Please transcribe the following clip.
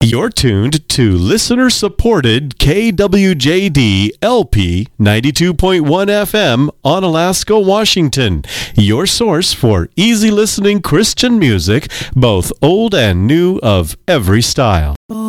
You're tuned to listener-supported KWJD LP 92.1 FM on Alaska, Washington. Your source for easy listening Christian music, both old and new of every style.